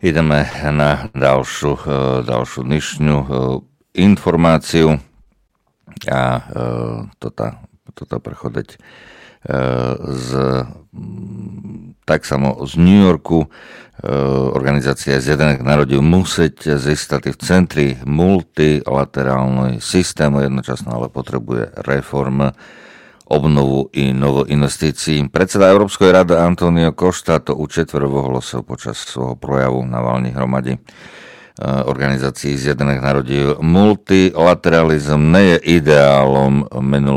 Ideme na ďalšiu dnešnú informáciu a toto prechodeť tak samo z New Yorku. Organizácia Zjednotených národov musieť získať v centri multilaterálny systém jednočasno, ale potrebuje reform, obnovu i novo investícií. Predseda Európskej rady Antonio Costa to u četvrtého hlasov počas svojho projavu na valnej hromade Organizácii Zjednotených národov. Multilateralizm nie je ideálom